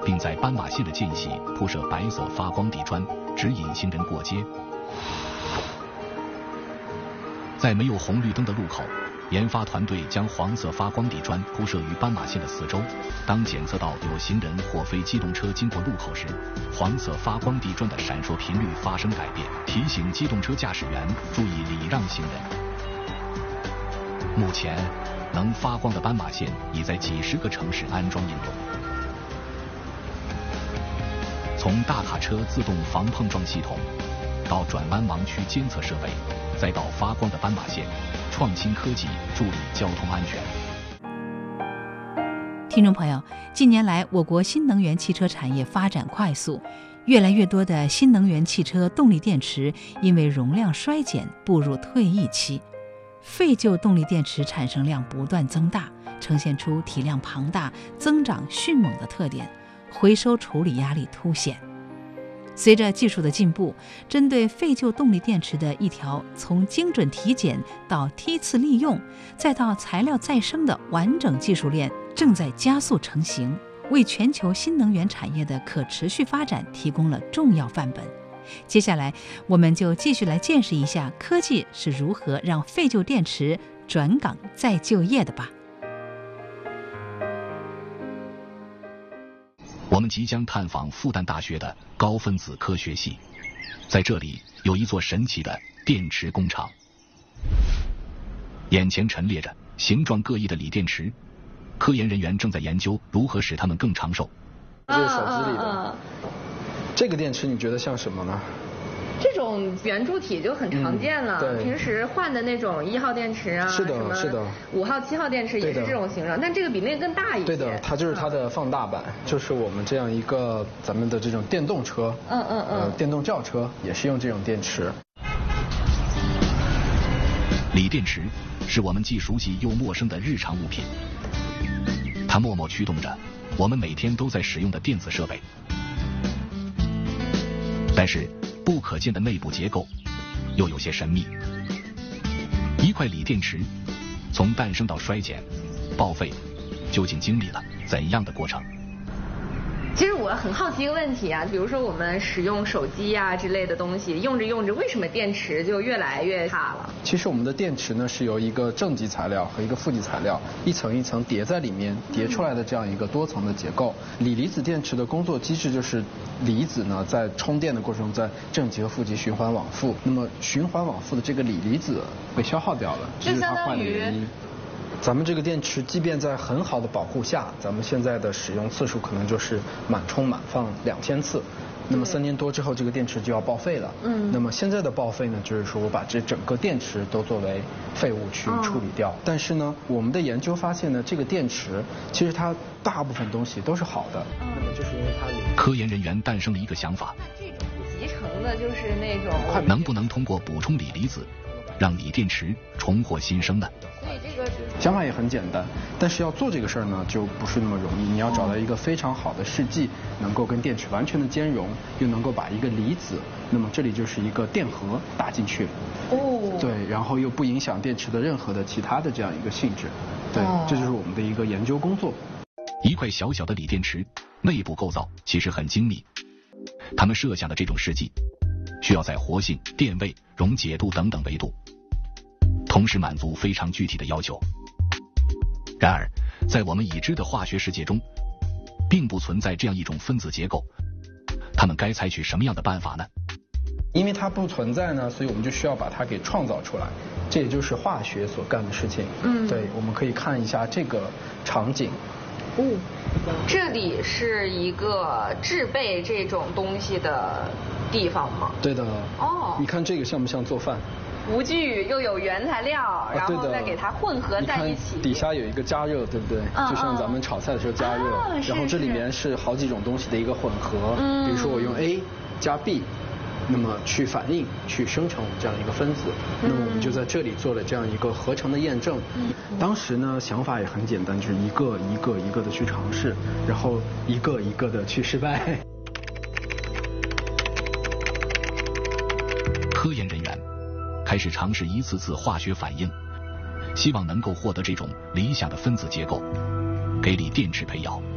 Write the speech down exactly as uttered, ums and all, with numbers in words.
并在斑马线的间隙铺设白色发光地砖，指引行人过街。在没有红绿灯的路口，研发团队将黄色发光地砖铺设于斑马线的四周。当检测到有行人或非机动车经过路口时，黄色发光地砖的闪烁频率发生改变，提醒机动车驾驶员注意礼让行人。目前，能发光的斑马线已在几十个城市安装应用。从大卡车自动防碰撞系统，到转弯盲区监测设备，再到发光的斑马线，创新科技助力交通安全。 听众朋友，近年来我国新能源汽车产业发展快速，越来越多的新能源汽车动力电池因为容量衰减步入退役期，废旧动力电池产生量不断增大，呈现出体量庞大、增长迅猛的特点，回收处理压力凸显。随着技术的进步，针对废旧动力电池的一条从精准体检到梯次利用再到材料再生的完整技术链正在加速成型，为全球新能源产业的可持续发展提供了重要范本。接下来我们就继续来见识一下科技是如何让废旧电池转岗再就业的吧。 我们即将探访复旦大学的高分子科学系，在这里有一座神奇的电池工厂。眼前陈列着形状各异的锂电池，科研人员正在研究如何使它们更长寿。 这是手机里的。这个电池你觉得像什么呢？ 这种圆柱体就很常见了， 嗯、 平时换的那种一号电池啊， 是的，是的， 五号、七号电池也是这种形状，但这个比那个更大一些。 对的，它就是它的放大版，嗯、就是我们这样一个咱们的这种电动车， 嗯嗯嗯， 呃，电动轿车也是用这种电池。 锂电池是我们既熟悉又陌生的日常物品，它默默驱动着我们每天都在使用的电子设备。但是不可见的内部结构又有些神秘。一块锂电池从诞生到衰减、报废，究竟经历了怎样的过程？ 其实我很好奇一个问题啊，比如说我们使用手机啊之类的东西，用着用着，为什么电池就越来越差了？ 其实我们的电池呢是由一个正极材料和一个负极材料一层一层叠在里面叠出来的这样一个多层的结构。锂离子电池的工作机制就是离子呢在充电的过程中在正极和负极循环往复，那么循环往复的这个锂离子被消耗掉了，这是它坏的原因。咱们这个电池即便在很好的保护下，咱们现在的使用次数可能就是满充满放两千次，那么三年多之后这个电池就要报废了。嗯，那么现在的报废呢，就是说我把这整个电池都作为废物去处理掉。哦、但是呢，我们的研究发现呢，这个电池其实它大部分东西都是好的。嗯、那么就是因为它科研人员诞生了一个想法， 那这种集成的就是那种能不能通过补充锂离子，让锂电池重获新生呢？ 所以这个想法也很简单，但是要做这个事儿呢，就不是那么容易。你要找到一个非常好的试剂，能够跟电池完全的兼容，又能够把一个离子，那么这里就是一个电荷打进去。哦。对，然后又不影响电池的任何的其他的这样一个性质。对，哦、这就是我们的一个研究工作。 一块小小的锂电池内部构造其实很精密，他们设想的这种试剂需要在活性、电位、溶解度等等维度同时满足非常具体的要求。然而在我们已知的化学世界中并不存在这样一种分子结构，他们该采取什么样的办法呢？ 因为它不存在呢，所以我们就需要把它给创造出来，这也就是化学所干的事情。嗯，对，我们可以看一下这个场景。 哦，这里是一个制备这种东西的地方吗？ 对的。哦，你看这个像不像做饭？ 无惧又有原材料，然后再给它混合在一起。 底下有一个加热，对不对？嗯、就像咱们炒菜的时候加热，啊、然后这里面是好几种东西的一个混合。嗯，比如说我用 A 加 B， 那么去反应去生成这样一个分子，那么我们就在这里做了这样一个合成的验证。嗯、当时呢想法也很简单，就是一个一个一个的去尝试，然后一个一个的去失败。 科研人员开始尝试一次次化学反应，希望能够获得这种理想的分子结构，给锂电池配药。